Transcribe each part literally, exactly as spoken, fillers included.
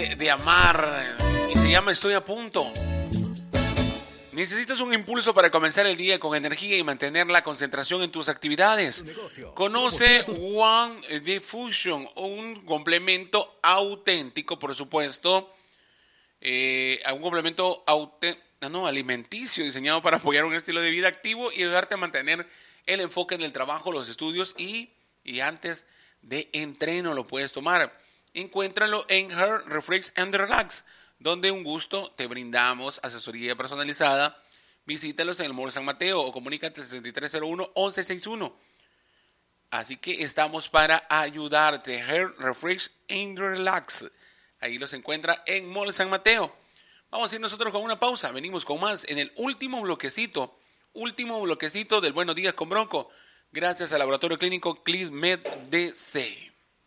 arte de amar y se llama Estoy a punto. Necesitas un impulso para comenzar el día con energía y mantener la concentración en tus actividades. Conoce One Diffusion, un complemento auténtico, por supuesto, eh, un complemento auténtico. No, alimenticio diseñado para apoyar un estilo de vida activo y ayudarte a mantener el enfoque en el trabajo, los estudios y, y antes de entreno lo puedes tomar. Encuéntralo en Her Refresh and Relax, donde un gusto te brindamos asesoría personalizada. Visítalos en el Mall San Mateo o comunícate al sesenta y tres cero uno, once sesenta y uno. Así que estamos para ayudarte. Her Refresh and Relax. Ahí los encuentra en Mall San Mateo. Vamos a ir nosotros con una pausa. Venimos con más en el último bloquecito. Último bloquecito del Buenos Días con Bronco. Gracias al Laboratorio Clínico ClísMed D C.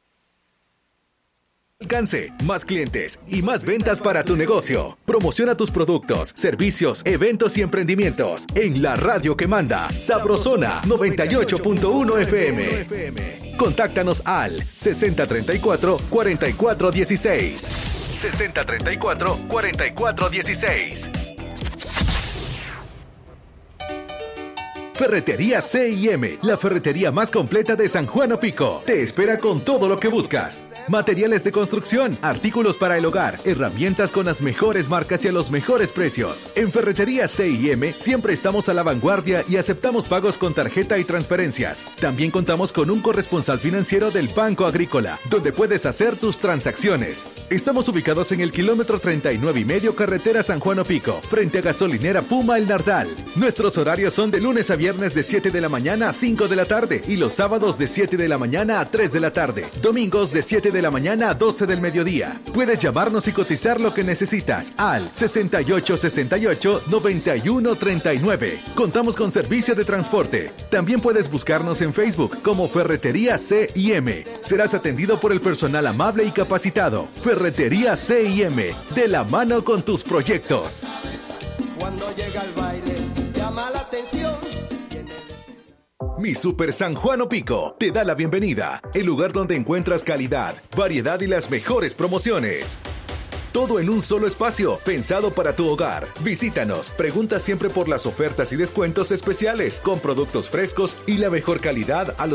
Alcance, más clientes y más ventas para tu negocio. Promociona tus productos, servicios, eventos y emprendimientos en la radio que manda, Sabrosona noventa y ocho punto uno F M. Contáctanos al sesenta treinta y cuatro, cuarenta y cuatro dieciséis. sesenta treinta y cuatro, cuarenta y cuatro dieciséis. Ferretería C y M, la ferretería más completa de San Juan Opico. Te espera con todo lo que buscas. Materiales de construcción, artículos para el hogar, herramientas con las mejores marcas y a los mejores precios. En Ferretería C y M siempre estamos a la vanguardia y aceptamos pagos con tarjeta y transferencias. También contamos con un corresponsal financiero del Banco Agrícola, donde puedes hacer tus transacciones. Estamos ubicados en el kilómetro treinta y nueve y medio carretera San Juan Opico, frente a gasolinera Puma El Nardal. Nuestros horarios son de lunes a viernes de siete de la mañana a cinco de la tarde y los sábados de siete de la mañana a tres de la tarde. Domingos de siete de la mañana a doce del mediodía. Puedes llamarnos y cotizar lo que necesitas al sesenta y ocho sesenta y ocho, noventa y uno treinta y nueve. Contamos con servicio de transporte. También puedes buscarnos en Facebook como Ferretería C y M. Serás atendido por el personal amable y capacitado. Ferretería C y M, de la mano con tus proyectos. Cuando llega el baile, llama la atención. Mi Super San Juan Opico te da la bienvenida, el lugar donde encuentras calidad, variedad y las mejores promociones. Todo en un solo espacio, pensado para tu hogar. Visítanos, pregunta siempre por las ofertas y descuentos especiales, con productos frescos y la mejor calidad a los